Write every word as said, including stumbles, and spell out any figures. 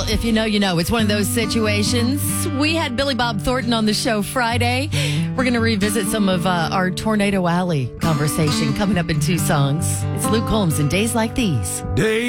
if you know, you know. It's one of those situations. We had Billy Bob Thornton on the show Friday. We're going to revisit some of uh, our Tornado Alley conversation coming up in two songs. It's Luke Holmes and Days Like These. Days